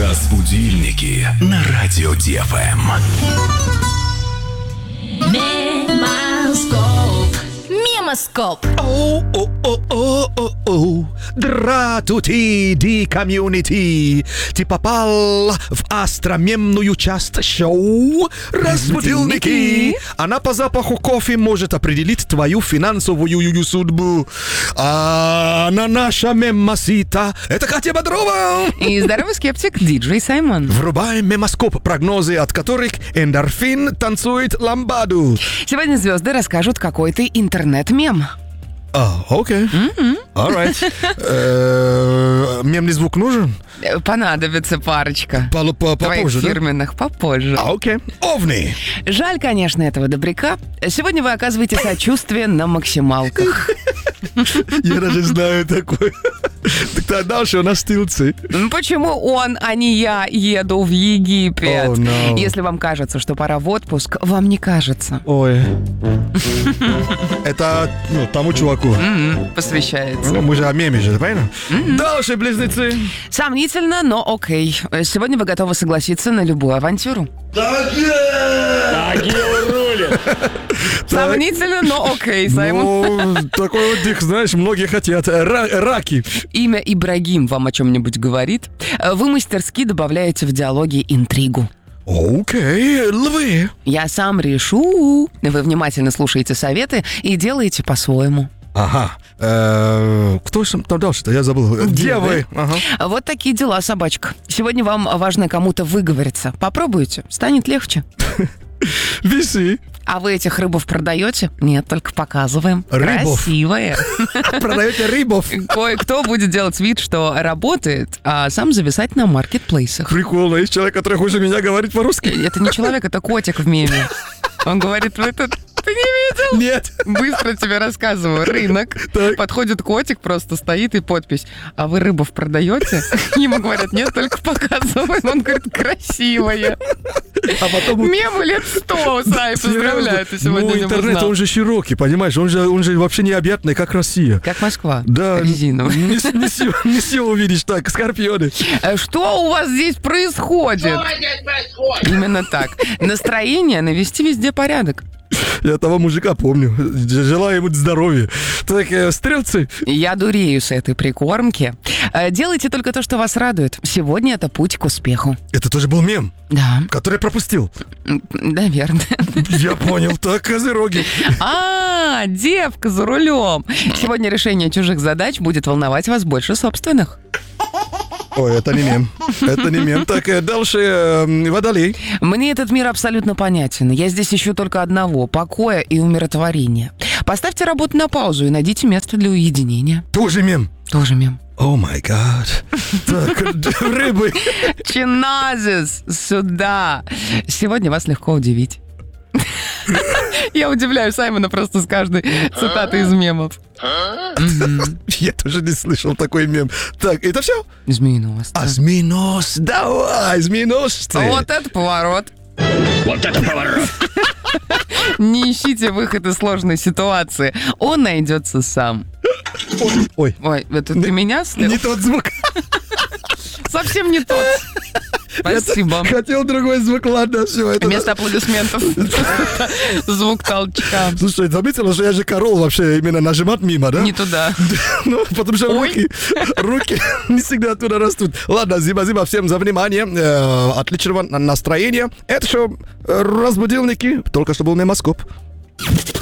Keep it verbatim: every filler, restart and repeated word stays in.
Разбудильники на радио Ди Эф Эм. Мемоскоп. Мемоскоп. Оу-оу-оу-оу-оу. Дратути, ди комьюнити. Ты попал в астромемную часть шоу «Разбудильники». Она по запаху кофе может определить твою финансовую судьбу. А на наша мемосита — это Катя Бодрова. И здоровый скептик диджей Саймон. Врубаем мемоскоп, прогнозы от которых эндорфин танцует ламбаду. Сегодня звезды расскажут какой-то интернет-мем. А, окей. Alright. Э, Мемный звук нужен? Понадобится парочка. По- по- Твоих Попозже, да? фирменных попозже. А, окей. Овны. Жаль, конечно, этого добряка. Сегодня вы оказываете сочувствие на максималках. Я даже знаю такой. Так ты дальше у нас стилцы. Ну, почему он, а не я, еду в Египет? Oh, no. Если вам кажется, что пора в отпуск, вам не кажется. Ой. Это, ну, тому чуваку. М-м, посвящается. Ну, мы же о меме же, правильно? Дальше, близнецы. Сомнительно, но окей. Сегодня вы готовы согласиться на любую авантюру. Сомнительно, но окей, Саймон. Ну, такой отдых, знаешь, многие хотят. Ра- раки. Имя Ибрагим вам о чем-нибудь говорит? Вы мастерски добавляете в диалоги интригу. Окей, львы. Я сам решу. Вы внимательно слушаете советы и делаете по-своему. Ага. Э, Кто же там дальше-то? Я забыл. Девы. Ага. Вот такие дела, собачка. Сегодня вам важно кому-то выговориться. Попробуйте, станет легче. Виси. А вы этих рыбов продаете? Нет, только показываем. Рыбов? Красивые. Продаете рыбов. Кое-кто будет делать вид, что работает, а сам зависать на маркетплейсах. Прикольно. Есть человек, который хуже меня говорит по-русски. Это не человек, это котик в меме. Он говорит, вы тут... Ты не видел? Нет. Быстро тебе рассказываю. Рынок. Так. Подходит котик, просто стоит и подпись. А вы рыбов продаете? Ему говорят, нет, только показываем. Он говорит, красивая. А потом... Мему лет сто, Сай, поздравляю, ты сегодня Ну, не интернет, узнал. он же широкий, понимаешь? Он же, он же вообще необъятный, как Россия. Как Москва. Да. Резиновая. Не, с- не, все, не все увидишь так, скорпионы. Э, Что у вас здесь происходит? Именно так. Настроение навести везде порядок. Я того мужика помню. Желаю ему здоровья. Так, э, стрелцы. Я дурею с этой прикормки. Э, Делайте только то, что вас радует. Сегодня это путь к успеху. Это тоже был мем, Да, который пропустил. м, наверное. Я понял. Так, козероги. А, девка за рулем. Сегодня решение чужих задач будет волновать вас больше собственных. Ой, это не мем. Это не мем. Так, э, дальше э, водолей. Мне этот мир абсолютно понятен. Я здесь ищу только одного — покоя и умиротворения. Поставьте работу на паузу и найдите место для уединения. Тоже мем. Тоже мем. О май гад. Так, д- рыбы. Чиназис, сюда. Сегодня вас легко удивить. Я удивляю Саймона просто с каждой цитатой из мемов. Я тоже не слышал такой мем. Так, это все? Змеиный А змеинос, давай, змеиносцы. Вот это поворот. Вот это поворот! Не ищите выход из сложной ситуации. Он найдется сам. Ой, Ой, это ты меня слил? не тот звук. Совсем не тот. Спасибо. Хотел другой звук, ладно, все. Это... Вместо аплодисментов звук толчка. Слушай, заметила, что я же корол вообще именно нажимать мимо, да? Не туда. Ну, потому что Ой. руки, руки не всегда оттуда растут. Ладно, спасибо всем за внимание. Э, отличного настроения. Это шоу «Разбудильники». Только что был мемоскоп.